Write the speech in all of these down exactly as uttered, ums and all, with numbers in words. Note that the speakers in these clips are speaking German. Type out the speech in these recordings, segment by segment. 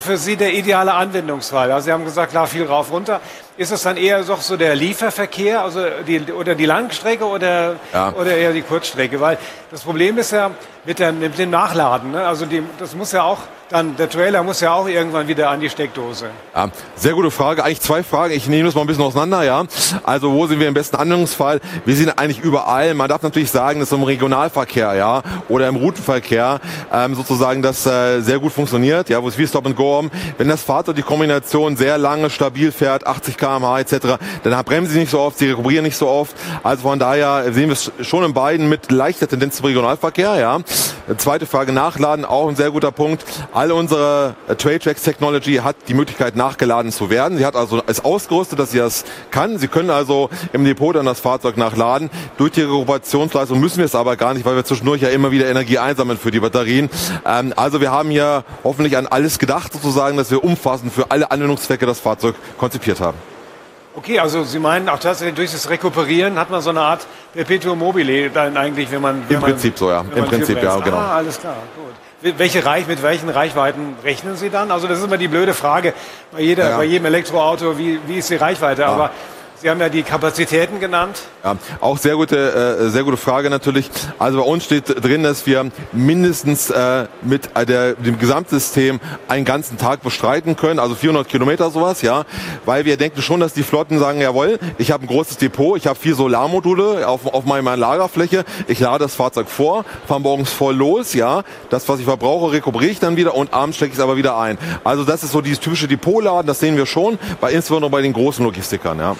für Sie der ideale Anwendungsfall? Also Sie haben gesagt, klar, viel rauf, runter. Ist es dann eher doch so der Lieferverkehr, also die, oder die Langstrecke oder, ja. oder eher die Kurzstrecke? Weil das Problem ist ja mit, der, mit dem Nachladen. Ne? Also die, das muss ja auch dann, der Trailer muss ja auch irgendwann wieder an die Steckdose. Ja, sehr gute Frage. Eigentlich zwei Fragen. Ich nehme das mal ein bisschen auseinander. Ja. Also wo sind wir im besten Anwendungsfall? Wir sind eigentlich überall. Man darf natürlich sagen, dass im Regionalverkehr, ja, oder im Routenverkehr ähm, sozusagen das äh, sehr gut funktioniert. Ja, wo es wie Stop and Go haben. Wenn das Fahrzeug die Kombination sehr lange stabil fährt, achtzig Kilometer pro Stunde et cetera, dann bremsen sie nicht so oft, sie rekuperieren nicht so oft. Also von daher sehen wir es schon in beiden mit leichter Tendenz zum Regionalverkehr. Ja. Zweite Frage, Nachladen, auch ein sehr guter Punkt. All unsere TradeTrax Technology hat die Möglichkeit, nachgeladen zu werden. Sie hat also ist ausgerüstet, dass sie das kann. Sie können also im Depot dann das Fahrzeug nachladen. Durch die Rekuperationsleistung müssen wir es aber gar nicht, weil wir zwischendurch ja immer wieder Energie einsammeln für die Batterien. Ähm, also wir haben hier hoffentlich an alles gedacht, sozusagen, dass wir umfassend für alle Anwendungszwecke das Fahrzeug konzipiert haben. Okay, also Sie meinen auch tatsächlich durch das Rekuperieren hat man so eine Art Perpetuum mobile dann eigentlich, wenn man... Wenn Im Prinzip man, so, ja. Im Prinzip, ja, genau. Ah, alles klar, gut. Welche Reich, mit welchen Reichweiten rechnen Sie dann? Also das ist immer die blöde Frage bei, jeder, ja. bei jedem Elektroauto, wie, wie ist die Reichweite? Ja. Aber Sie haben ja die Kapazitäten genannt. Ja, auch sehr gute, äh, sehr gute Frage natürlich. Also bei uns steht drin, dass wir mindestens äh, mit der, dem Gesamtsystem einen ganzen Tag bestreiten können, also vierhundert Kilometer sowas, ja, weil wir denken schon, dass die Flotten sagen, jawohl, ich habe ein großes Depot, ich habe vier Solarmodule auf, auf meiner Lagerfläche, ich lade das Fahrzeug vor, fahre morgens voll los, ja, das, was ich verbrauche, rekuperiere ich dann wieder und abends stecke ich es aber wieder ein. Also das ist so dieses typische Depotladen, das sehen wir schon, bei, insbesondere bei den großen Logistikern, ja.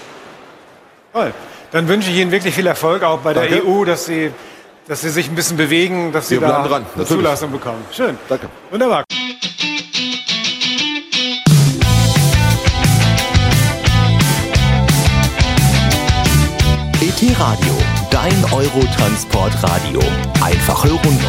Toll. Dann wünsche ich Ihnen wirklich viel Erfolg auch bei der Danke. E U, dass Sie, dass Sie sich ein bisschen bewegen, dass Sie Wir da dran. eine Zulassung bekommen. Schön. Danke. Wunderbar. E T Radio, dein Eurotransport-Radio. Einfach hören,